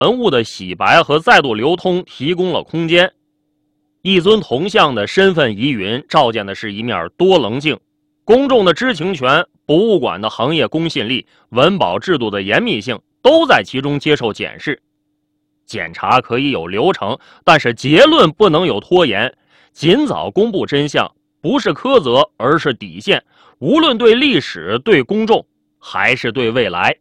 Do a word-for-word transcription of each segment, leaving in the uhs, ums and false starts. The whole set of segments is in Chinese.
文物的洗白和再度流通提供了空间。一尊铜像的身份疑云，照见的是一面多棱镜。公众的知情权、博物馆的行业公信力、文保制度的严密性，都在其中接受检视。检查可以有流程，但是结论不能有拖延。尽早公布真相，不是苛责，而是底线，无论对历史、对公众，还是对未来。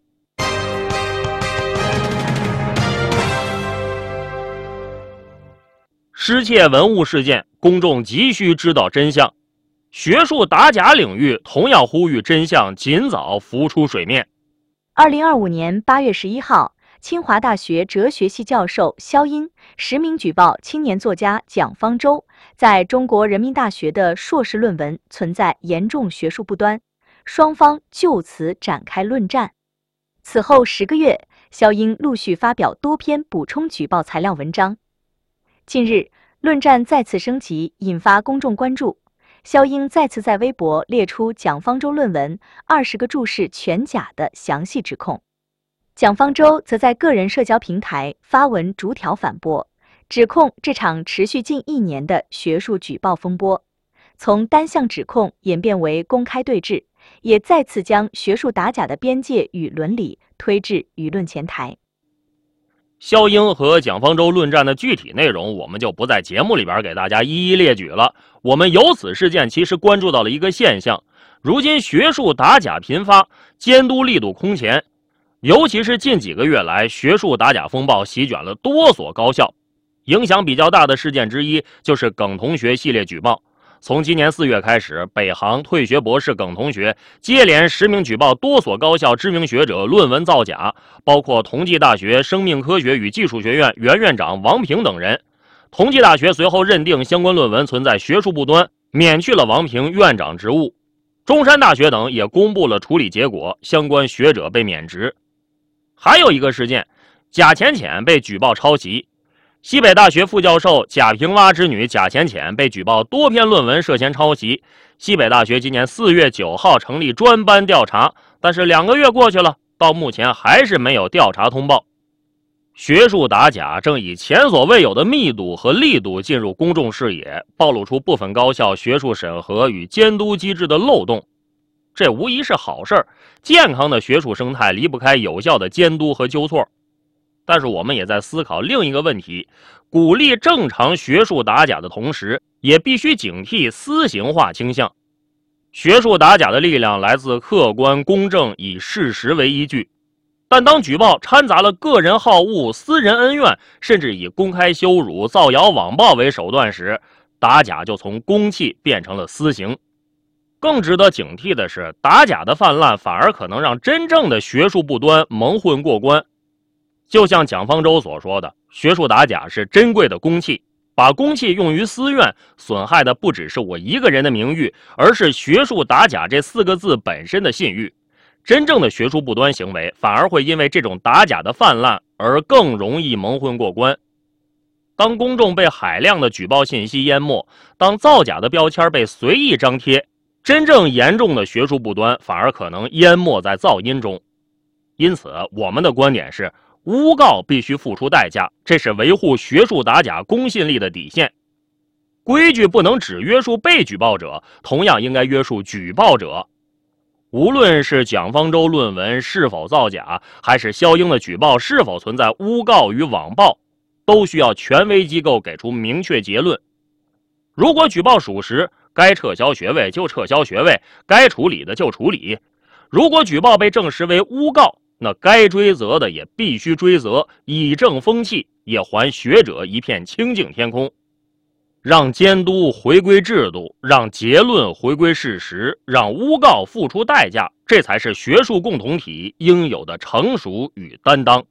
失窃文物事件，公众急需知道真相。学术打假领域同样呼吁真相尽早浮出水面。 二零二五年八月十一号，清华大学哲学系教授肖音实名举报青年作家蒋方舟在中国人民大学的硕士论文存在严重学术不端，双方就此展开论战。此后十个月，肖音陆续发表多篇补充举报材料文章。近日，论战再次升级，引发公众关注。肖英再次在微博列出蒋方舟论文二十个注释全假的详细指控。蒋方舟则在个人社交平台发文逐条反驳，指控这场持续近一年的学术举报风波，从单项指控演变为公开对峙，也再次将学术打假的边界与伦理推至舆论前台。 肖英和蒋方舟论战的具体内容，我们就不在节目里边给大家一一列举了。我们由此事件其实关注到了一个现象：如今学术打假频发，监督力度空前，尤其是近几个月来，学术打假风暴席卷了多所高校。影响比较大的事件之一就是耿同学系列举报。从今年四月开始，北航退学博士耿同学接连实名举报多所高校知名学者论文造假，包括同济大学生命科学与技术学院原院长王平等人。同济大学随后认定相关论文存在学术不端，免去了王平院长职务。中山大学等也公布了处理结果，相关学者被免职。还有一个事件，贾浅浅被举报抄袭。西北大学副教授贾平凹之女贾浅浅被举报多篇论文涉嫌抄袭。西北大学今年四月九号成立专班调查，但是两个月过去了，到目前还是没有调查通报。学术打假正以前所未有的密度和力度进入公众视野，暴露出部分高校学术审核与监督机制的漏洞。这无疑是好事儿，健康的学术生态离不开有效的监督和纠错。但是我们也在思考另一个问题，鼓励正常学术打假的同时，也必须警惕私刑化倾向。学术打假的力量来自客观公正，以事实为依据。但当举报掺杂了个人好恶、私人恩怨，甚至以公开羞辱、造谣网暴为手段时，打假就从公器变成了私刑。更值得警惕的是，打假的泛滥反而可能让真正的学术不端蒙混过关。就像蒋方舟所说的，学术打假是珍贵的公器，把公器用于私怨，损害的不只是我一个人的名誉，而是学术打假这四个字本身的信誉。真正的学术不端行为反而会因为这种打假的泛滥而更容易蒙混过关。当公众被海量的举报信息淹没，当造假的标签被随意张贴，真正严重的学术不端反而可能淹没在噪音中。因此，我们的观点是，诬告必须付出代价，这是维护学术打假公信力的底线。规矩不能只约束被举报者，同样应该约束举报者。无论是蒋方舟论文是否造假，还是肖英的举报是否存在诬告与网暴，都需要权威机构给出明确结论。如果举报属实，该撤销学位就撤销学位，该处理的就处理。如果举报被证实为诬告，那该追责的也必须追责，以正风气，也还学者一片清净天空。让监督回归制度，让结论回归事实，让诬告付出代价，这才是学术共同体应有的成熟与担当。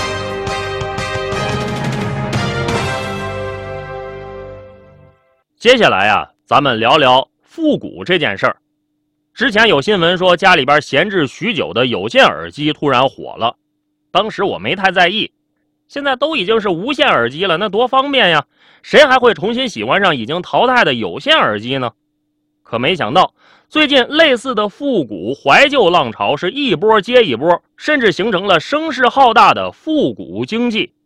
接下来啊，咱们聊聊复古这件事儿。之前有新闻说家里边闲置许久的有线耳机突然火了，当时我没太在意，现在都已经是无线耳机了，那多方便呀，谁还会重新喜欢上已经淘汰的有线耳机呢？可没想到，最近类似的复古怀旧浪潮是一波接一波，甚至形成了声势浩大的复古经济。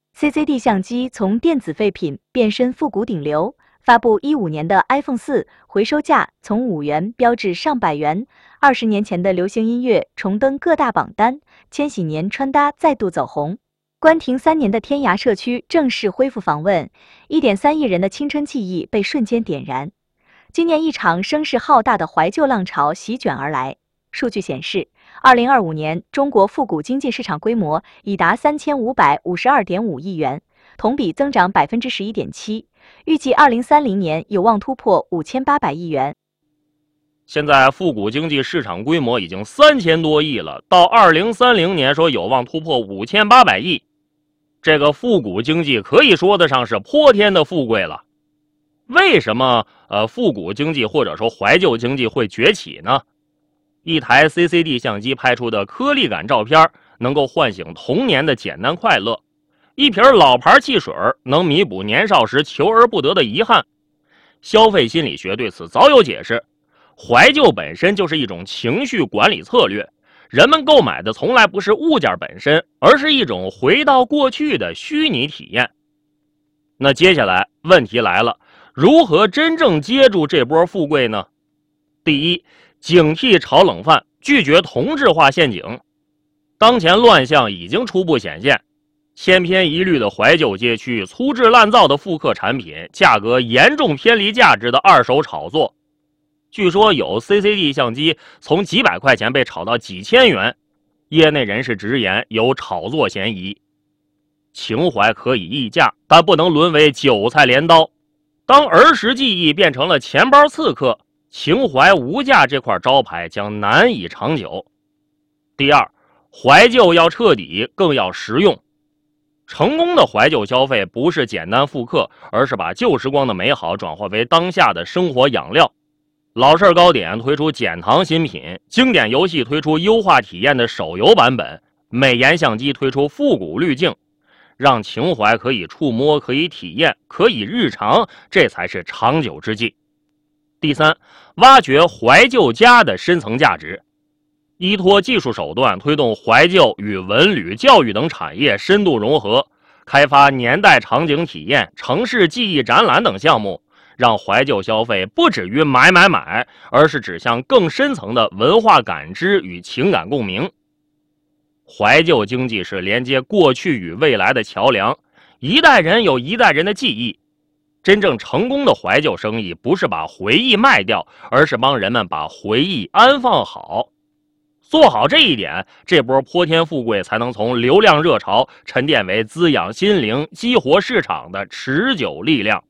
C C D 相机从电子废品变身复古顶流，发布一五年的 iPhone 四，回收价从五元飙至上百元。二十年前的流行音乐重登各大榜单，千禧年穿搭再度走红。关停三年的天涯社区正式恢复访问，一点三亿人的青春记忆被瞬间点燃。今年一场声势浩大的怀旧浪潮席卷而来。数据显示，二零二五年中国复古经济市场规模已达三千五百五十二点五亿元，同比增长百分之十一点七，预计二零三零年有望突破五千八百亿元。 现在复古经济市场规模已经三千多亿了，到二零三零年说有望突破五千八百亿，这个复古经济可以说得上是泼天的富贵了。为什么呃复古经济或者说怀旧经济会崛起呢？一台 C C D 相机拍出的颗粒感照片能够唤醒童年的简单快乐，一瓶老牌汽水能弥补年少时求而不得的遗憾。消费心理学对此早有解释，怀旧本身就是一种情绪管理策略，人们购买的从来不是物件本身，而是一种回到过去的虚拟体验。那接下来问题来了，如何真正接住这波富贵呢？第一，警惕炒冷饭，拒绝同质化陷阱。当前乱象已经初步显现，千篇一律的怀旧街区，粗制滥造的复刻产品，价格严重偏离价值的二手炒作。据说有 C C D 相机从几百块钱被炒到几千元，业内人士直言有炒作嫌疑。情怀可以溢价，但不能沦为韭菜镰刀。当儿时记忆变成了钱包刺客，情怀无价这块招牌将难以长久。第二，怀旧要彻底，更要实用。成功的怀旧消费不是简单复刻，而是把旧时光的美好转化为当下的生活养料。老式糕点推出减糖新品，经典游戏推出优化体验的手游版本，美颜相机推出复古滤镜，让情怀可以触摸，可以体验，可以日常，这才是长久之计。第三，挖掘怀旧家的深层价值，依托技术手段推动怀旧与文旅、教育等产业深度融合，开发年代场景体验、城市记忆展览等项目，让怀旧消费不止于买买买，而是指向更深层的文化感知与情感共鸣。怀旧经济是连接过去与未来的桥梁，一代人有一代人的记忆。真正成功的怀旧生意不是把回忆卖掉，而是帮人们把回忆安放好。做好这一点，这波泼天富贵才能从流量热潮沉淀为滋养心灵、激活市场的持久力量。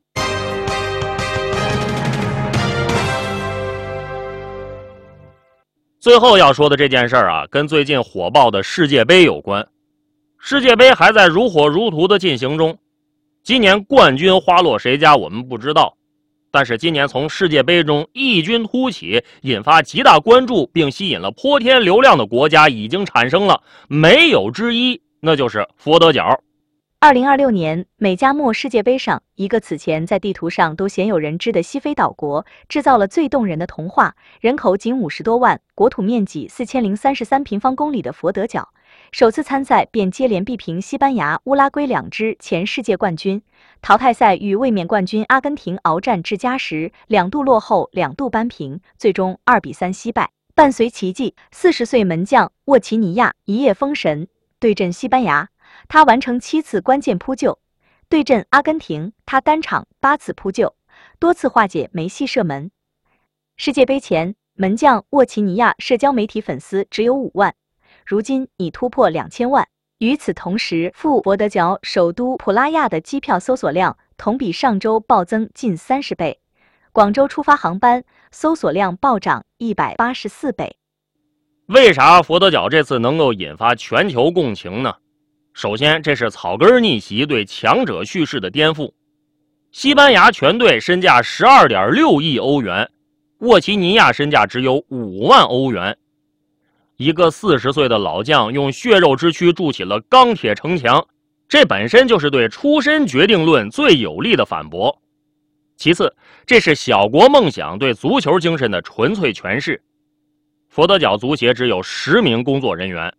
最后要说的这件事儿啊，跟最近火爆的世界杯有关。世界杯还在如火如荼的进行中，今年冠军花落谁家我们不知道，但是今年从世界杯中异军突起，引发极大关注并吸引了泼天流量的国家已经产生了，没有之一，那就是佛得角。 二零二六年美加墨世界杯上，一个此前在地图上都鲜有人知的西非岛国，制造了最动人的童话，人口仅五十多万，国土面积四千零三十三平方公里的佛得角，首次参赛便接连逼平西班牙、乌拉圭两支前世界冠军。淘汰赛与卫冕冠军阿根廷鏖战至加时，两度落后，两度扳平，最终二比三惜败。伴随奇迹，四十岁门将沃奇尼亚一夜封神，对阵西班牙，他完成七次关键扑救；对阵阿根廷，他单场八次扑救，多次化解梅西射门。世界杯前，门将沃奇尼亚社交媒体粉丝只有五万，如今已突破两千万。与此同时，赴佛得角首都普拉亚的机票搜索量同比上周暴增近三十倍，广州出发航班搜索量暴涨一百八十四倍。 为啥佛得角这次能够引发全球共情呢？首先，这是草根逆袭对强者叙事的颠覆。西班牙全队身价 十二点六亿欧元，沃奇尼亚身价只有五万欧元。一个四十岁的老将用血肉之躯筑起了钢铁城墙，这本身就是对出身决定论最有力的反驳。其次，这是小国梦想对足球精神的纯粹诠释。佛得角足协只有十名工作人员，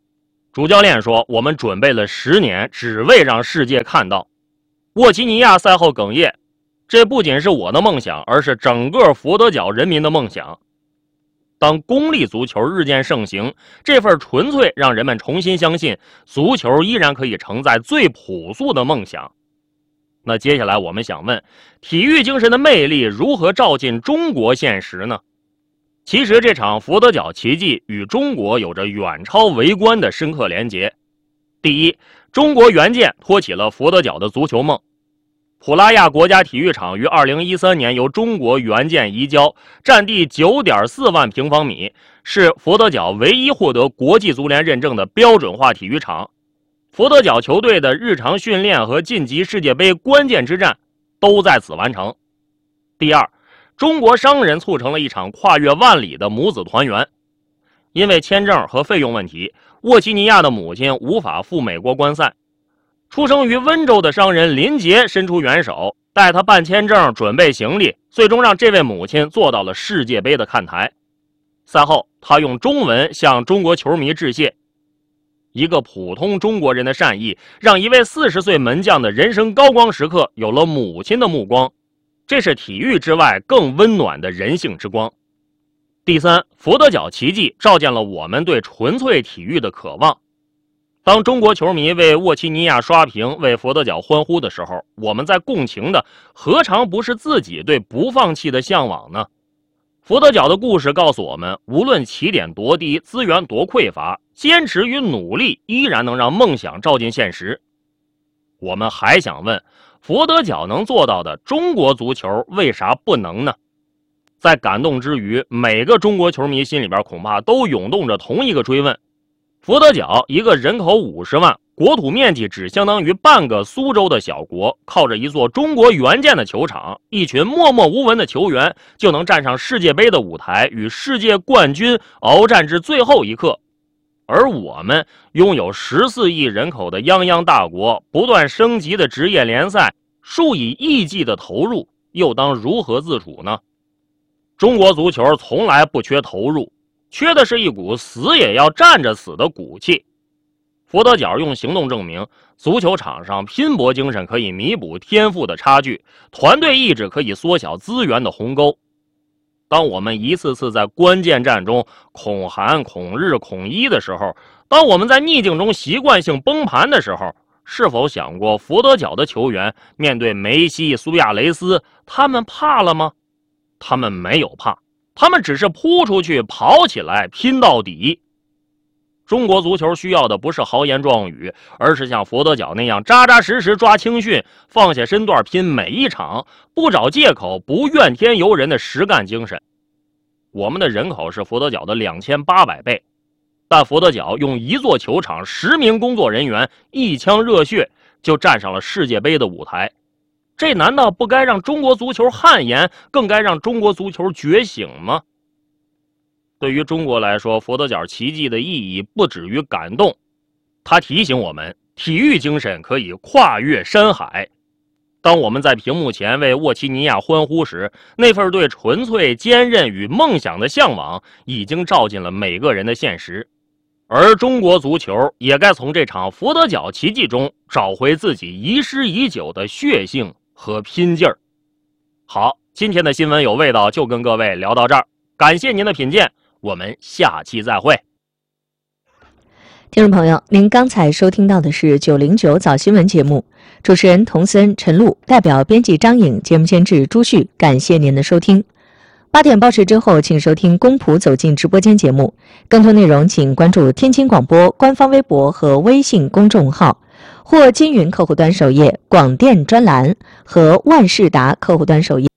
主教练说，我们准备了十年，只为让世界看到。沃齐尼亚赛后哽咽，这不仅是我的梦想，而是整个佛得角人民的梦想。当公力足球日渐盛行，这份纯粹让人们重新相信，足球依然可以承载最朴素的梦想。那接下来我们想问，体育精神的魅力如何照进中国现实呢？其实这场佛得角奇迹与中国有着远超围观的深刻连结。第一，中国援建托起了佛得角的足球梦。普拉亚国家体育场于二零一三年由中国援建移交，占地 九点四万平方米，是佛得角唯一获得国际足联认证的标准化体育场。佛得角球队的日常训练和晋级世界杯关键之战都在此完成。第二，中国商人促成了一场跨越万里的母子团圆。因为签证和费用问题，沃齐尼亚的母亲无法赴美国观赛。出生于温州的商人林杰伸出援手，带他办签证、准备行李，最终让这位母亲坐到了世界杯的看台。赛后，他用中文向中国球迷致谢。一个普通中国人的善意，让一位四十岁门将的人生高光时刻有了母亲的目光。这是体育之外更温暖的人性之光。第三，佛得角奇迹照见了我们对纯粹体育的渴望。当中国球迷为沃齐尼亚刷屏、为佛得角欢呼的时候，我们在共情的何尝不是自己对不放弃的向往呢？佛得角的故事告诉我们，无论起点多低，资源多匮乏，坚持与努力依然能让梦想照进现实。我们还想问，佛得角能做到的，中国足球为啥不能呢？在感动之余，每个中国球迷心里边恐怕都涌动着同一个追问。佛得角一个人口五十万、国土面积只相当于半个苏州的小国，靠着一座中国援建的球场，一群默默无闻的球员，就能站上世界杯的舞台，与世界冠军鏖战至最后一刻。而我们拥有十四亿人口的泱泱大国，不断升级的职业联赛，数以亿计的投入，又当如何自处呢？中国足球从来不缺投入，缺的是一股死也要站着死的骨气。佛得角用行动证明，足球场上拼搏精神可以弥补天赋的差距，团队意志可以缩小资源的鸿沟。当我们一次次在关键战中恐寒、恐日、恐一的时候，当我们在逆境中习惯性崩盘的时候，是否想过佛得角的球员面对梅西、苏亚雷斯，他们怕了吗？他们没有怕，他们只是扑出去跑起来拼到底。中国足球需要的不是豪言壮语，而是像佛得角那样扎扎实实抓青训，放下身段拼每一场，不找借口，不怨天尤人的实干精神。我们的人口是佛得角的两千八百倍，但佛得角用一座球场、十名工作人员、一腔热血就站上了世界杯的舞台。这难道不该让中国足球汗颜，更该让中国足球觉醒吗？对于中国来说，佛得角奇迹的意义不止于感动，它提醒我们，体育精神可以跨越山海。当我们在屏幕前为沃齐尼亚欢呼时，那份对纯粹、坚韧与梦想的向往已经照进了每个人的现实。而中国足球也该从这场佛得角奇迹中找回自己遗失已久的血性和拼劲儿。好，今天的新闻有味道就跟各位聊到这儿，感谢您的品鉴，我们下期再会。 听众朋友，您刚才收听到的是九零九早新闻节目，主持人童森、陈露，代表编辑张颖，节目监制朱旭，感谢您的收听。八点报时之后，请收听公仆走进直播间节目，更多内容请关注天津广播官方微博和微信公众号，或金云客户端首页、广电专栏和万事达客户端首页。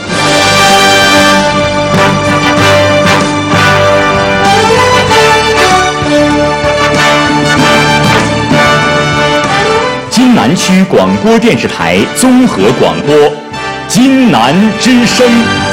津南区广播电视台综合广播，津南之声。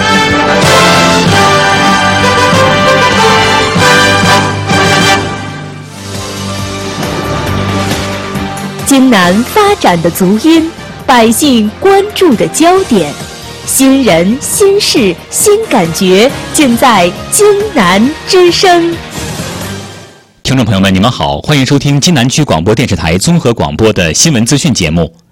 津南发展的足音，百姓关注的焦点，新人、新事、新感觉，尽在津南之声。 听众朋友们，你们好，欢迎收听津南区广播电视台综合广播的新闻资讯节目。